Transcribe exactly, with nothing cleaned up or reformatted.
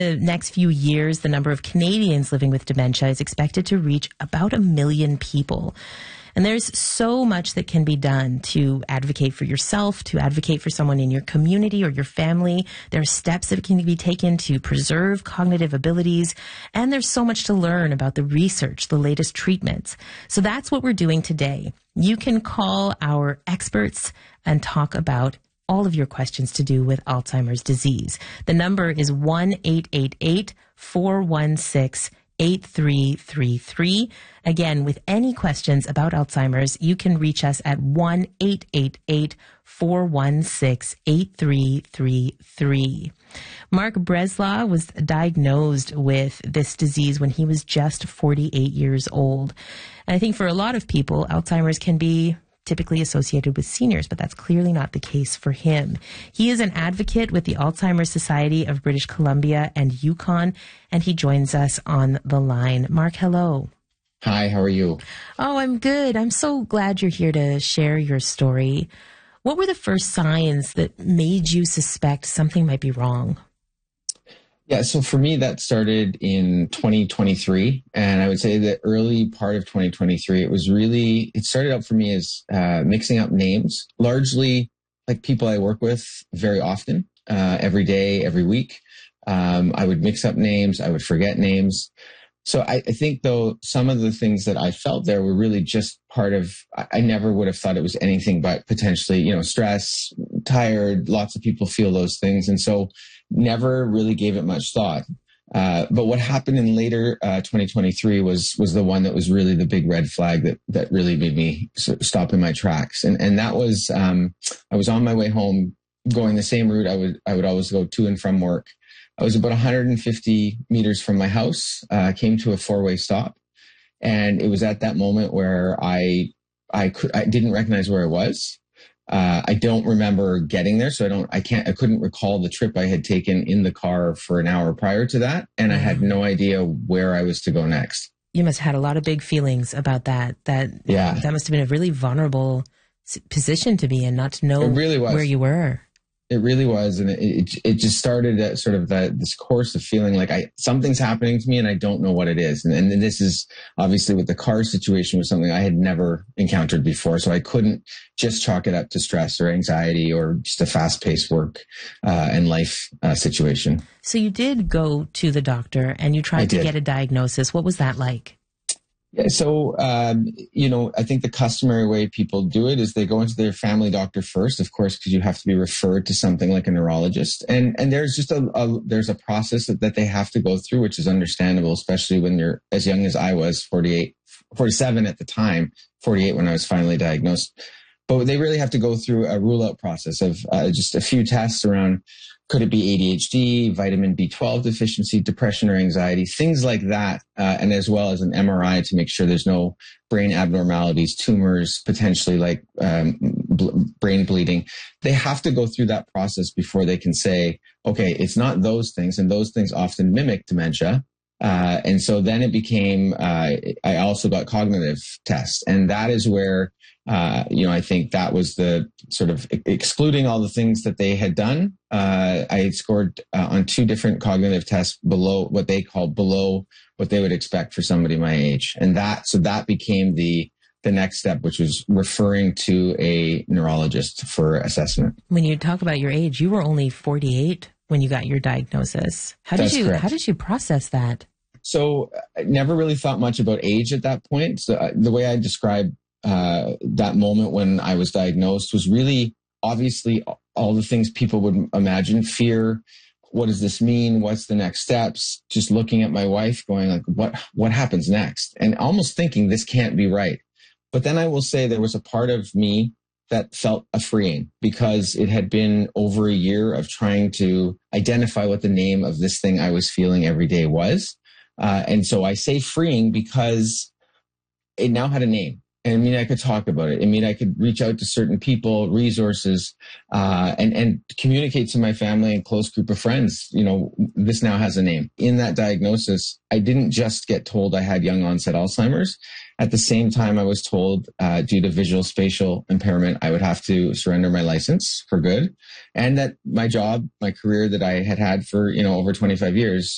The next few years, the number of Canadians living with dementia is expected to reach about a million people. And there's so much that can be done to advocate for yourself, to advocate for someone in your community or your family. There are steps that can be taken to preserve cognitive abilities. And there's so much to learn about the research, the latest treatments. So that's what we're doing today. You can call our experts and talk about all of your questions to do with Alzheimer's disease. The number is one eight eight eight, four one six, eight three three three. Again, with any questions about Alzheimer's, you can reach us at one eight eight eight, four one six, eight three three three. Mark Breslaw was diagnosed with this disease when he was just forty-eight years old. And I think for a lot of people, Alzheimer's can be typically associated with seniors, but that's clearly not the case for him. He is an advocate with the Alzheimer's Society of British Columbia and Yukon, and he joins us on the line. Mark, hello. Hi, how are you? Oh, I'm good. I'm so glad you're here to share your story. What were the first signs that made you suspect something might be wrong? Yeah, so for me, that started in twenty twenty-three. And I would say the early part of twenty twenty-three, it was really, it started out for me as uh, mixing up names, largely like people I work with very often, uh, every day, every week. Um, I would mix up names. I would forget names. So I, I think, though, some of the things that I felt there were really just part of, I, I never would have thought it was anything but potentially, you know, stress, tired. Lots of people feel those things. And so never really gave it much thought. Uh, but what happened in later uh, twenty twenty-three was was the one that was really the big red flag that that really made me stop in my tracks. And and that was, um, I was on my way home going the same route I would I would always go to and from work. I was about one hundred fifty meters from my house, uh, came to a four-way stop. And it was at that moment where I, I could, I didn't recognize where I was. Uh, I don't remember getting there. So I don't, I can't, I couldn't recall the trip I had taken in the car for an hour prior to that. And I had no idea where I was to go next. You must have had a lot of big feelings about that. That, yeah. That must have been a really vulnerable position to be in, not to know it really was. where you were. It really was. And it, it, it just started at sort of that, this course of feeling like I, something's happening to me and I don't know what it is. And, and this is obviously with the car situation was something I had never encountered before. So I couldn't just chalk it up to stress or anxiety or just a fast paced work uh, and life uh, situation. So you did go to the doctor and you tried to get a diagnosis. What was that like? Yeah, so, um, you know, I think the customary way people do it is they go into their family doctor first, of course, because you have to be referred to something like a neurologist. And and there's just a, a there's a process that, that they have to go through, which is understandable, especially when you're as young as I was, forty-eight, forty-seven at the time, forty-eight when I was finally diagnosed. But they really have to go through a rule out process of uh, just a few tests around, could it be A D H D, vitamin B twelve deficiency, depression or anxiety, things like that, uh, and as well as an M R I to make sure there's no brain abnormalities, tumors, potentially like um, bl- brain bleeding. They have to go through that process before they can say, okay, it's not those things, and those things often mimic dementia. Uh, and so then it became, uh, I also got cognitive tests, and that is where Uh, you know, I think that was the sort of excluding all the things that they had done. Uh, I had scored uh, on two different cognitive tests below what they call below what they would expect for somebody my age. And that, so that became the, the next step, which was referring to a neurologist for assessment. When you talk about your age, you were only forty-eight when you got your diagnosis. How did That's you, correct. how did you process that? So I never really thought much about age at that point. So uh, the way I describe Uh, that moment when I was diagnosed was really obviously all the things people would imagine: fear. What does this mean? What's the next steps? Just looking at my wife going like, what, what happens next? And almost thinking this can't be right. But then I will say there was a part of me that felt a freeing because it had been over a year of trying to identify what the name of this thing I was feeling every day was. Uh, and so I say freeing because it now had a name. And I mean, I could talk about it. I mean, I could reach out to certain people, resources, uh, and, and communicate to my family and close group of friends. You know, this now has a name. In that diagnosis, I didn't just get told I had young onset Alzheimer's. At the same time, I was told, uh, due to visual spatial impairment, I would have to surrender my license for good. And that my job, my career that I had had for, you know, over twenty-five years